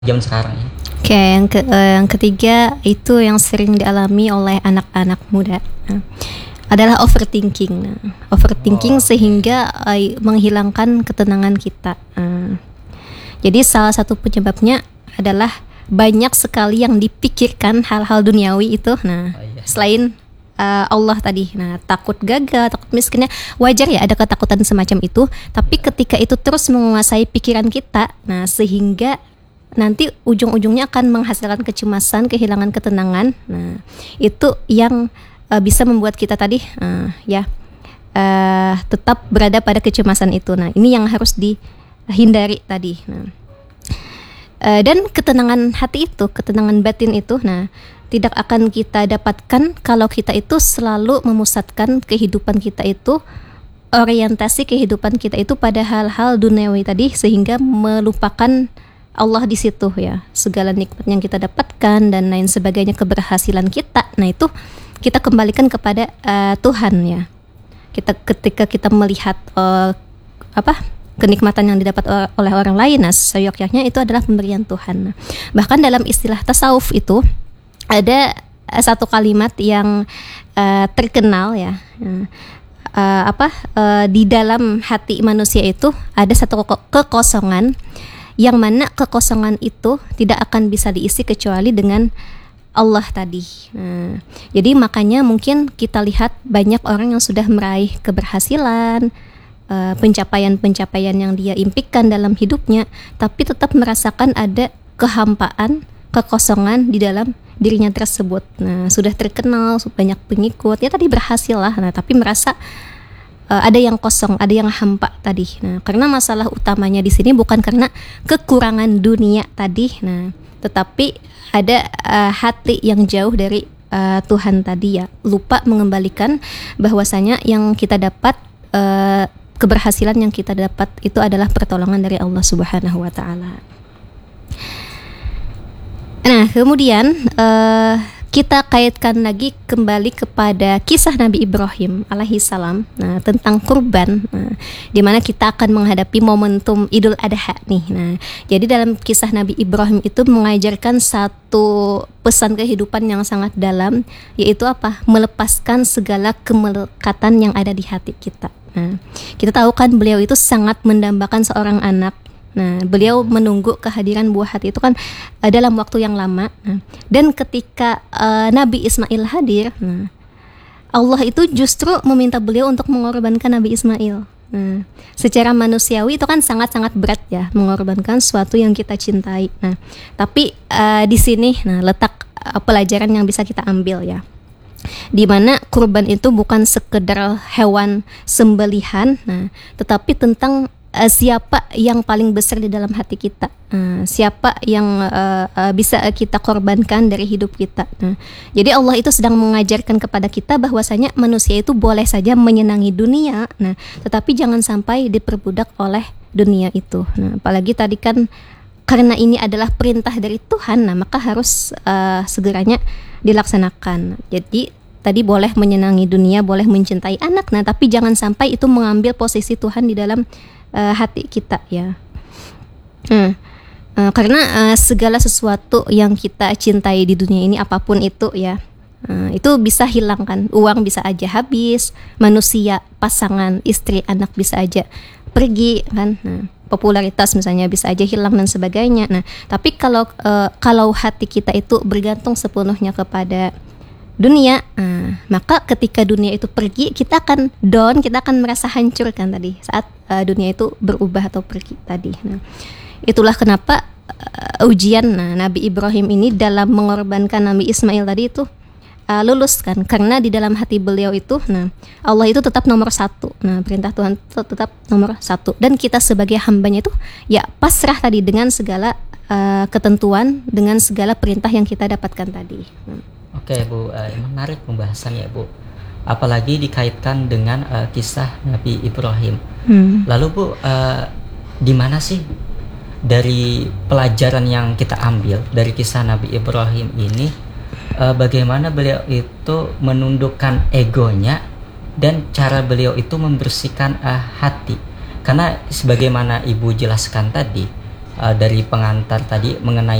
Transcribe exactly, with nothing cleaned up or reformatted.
zaman sekarang ya. Oke, yang, ke, uh, yang ketiga itu yang sering dialami oleh anak-anak muda nah, adalah overthinking. Nah, overthinking oh, sehingga uh, menghilangkan ketenangan kita. Uh, jadi salah satu penyebabnya adalah banyak sekali yang dipikirkan hal-hal duniawi itu. Nah, oh, iya. Selain uh, Allah tadi, nah takut gagal, takut miskinnya, wajar ya ada ketakutan semacam itu. Tapi ketika itu terus menguasai pikiran kita, nah sehingga nanti ujung-ujungnya akan menghasilkan kecemasan, kehilangan ketenangan. Nah, itu yang uh, bisa membuat kita tadi uh, ya uh, tetap berada pada kecemasan itu. Nah, ini yang harus dihindari tadi. Nah, uh, dan ketenangan hati itu, ketenangan batin itu, nah tidak akan kita dapatkan kalau kita itu selalu memusatkan kehidupan kita itu, orientasi kehidupan kita itu pada hal-hal duniawi tadi, sehingga melupakan Allah di situ ya, segala nikmat yang kita dapatkan dan lain sebagainya, keberhasilan kita. Nah itu kita kembalikan kepada uh, Tuhan ya. Kita ketika kita melihat uh, apa kenikmatan yang didapat oleh orang lain, nah seyogyanya itu adalah pemberian Tuhan. Nah, bahkan dalam istilah tasawuf itu ada satu kalimat yang uh, terkenal ya. Uh, apa uh, di dalam hati manusia itu ada satu kekosongan, yang mana kekosongan itu tidak akan bisa diisi kecuali dengan Allah tadi. Nah, jadi makanya mungkin kita lihat banyak orang yang sudah meraih keberhasilan, uh, pencapaian-pencapaian yang dia impikan dalam hidupnya, tapi tetap merasakan ada kehampaan, kekosongan di dalam dirinya tersebut. Nah, sudah terkenal, banyak pengikut, ya tadi berhasil lah, nah tapi merasa Uh, ada yang kosong, ada yang hampa tadi. Nah, karena masalah utamanya di sini bukan karena kekurangan dunia tadi, nah, tetapi ada uh, hati yang jauh dari uh, Tuhan tadi ya, lupa mengembalikan bahwasanya yang kita dapat, uh, keberhasilan yang kita dapat itu adalah pertolongan dari Allah Subhanahu Wa Taala. Nah, kemudian uh, kita kaitkan lagi kembali kepada kisah Nabi Ibrahim alaihissalam, nah tentang kurban, nah, di mana kita akan menghadapi momentum Idul Adha nih. Nah, jadi dalam kisah Nabi Ibrahim itu mengajarkan satu pesan kehidupan yang sangat dalam, yaitu apa? Melepaskan segala kemelekatan yang ada di hati kita. Nah, kita tahu kan beliau itu sangat mendambakan seorang anak. Nah, beliau menunggu kehadiran buah hati itu kan uh, dalam waktu yang lama. Nah, dan ketika uh, Nabi Ismail hadir, nah, Allah itu justru meminta beliau untuk mengorbankan Nabi Ismail. Nah, secara manusiawi itu kan sangat-sangat berat ya, mengorbankan sesuatu yang kita cintai. Nah, tapi uh, di sini, nah letak uh, pelajaran yang bisa kita ambil ya, di mana kurban itu bukan sekedar hewan sembelihan, nah, tetapi tentang Uh, siapa yang paling besar di dalam hati kita, uh, siapa yang uh, uh, bisa kita korbankan dari hidup kita. Nah, jadi Allah itu sedang mengajarkan kepada kita bahwasanya manusia itu boleh saja menyenangi dunia, nah, tetapi jangan sampai diperbudak oleh dunia itu. Nah, apalagi tadi kan karena ini adalah perintah dari Tuhan, nah maka harus uh, segeranya dilaksanakan. Jadi tadi boleh menyenangi dunia, boleh mencintai anak, nah tapi jangan sampai itu mengambil posisi Tuhan di dalam Uh, hati kita ya. Hmm. Uh, karena uh, segala sesuatu yang kita cintai di dunia ini, apapun itu ya, uh, itu bisa hilang kan. Uang bisa aja habis, manusia, pasangan, istri, anak bisa aja pergi kan. Nah, popularitas misalnya bisa aja hilang dan sebagainya. Nah, tapi kalau uh, kalau hati kita itu bergantung sepenuhnya kepada dunia, nah, maka ketika dunia itu pergi, kita akan down, kita akan merasa hancur kan tadi saat uh, dunia itu berubah atau pergi tadi. Nah, itulah kenapa uh, ujian nah, Nabi Ibrahim ini dalam mengorbankan Nabi Ismail tadi itu uh, lulus kan, karena di dalam hati beliau itu, nah Allah itu tetap nomor satu, nah perintah Tuhan itu tetap nomor satu, dan kita sebagai hambanya itu ya pasrah tadi dengan segala uh, ketentuan, dengan segala perintah yang kita dapatkan tadi. Nah. Oke Bu, uh, menarik pembahasan ya Bu. Apalagi dikaitkan dengan uh, kisah Nabi Ibrahim. Hmm. Lalu Bu, uh, di mana sih dari pelajaran yang kita ambil dari kisah Nabi Ibrahim ini, uh, bagaimana beliau itu menundukkan egonya dan cara beliau itu membersihkan uh, hati? Karena sebagaimana Ibu jelaskan tadi, uh, dari pengantar tadi mengenai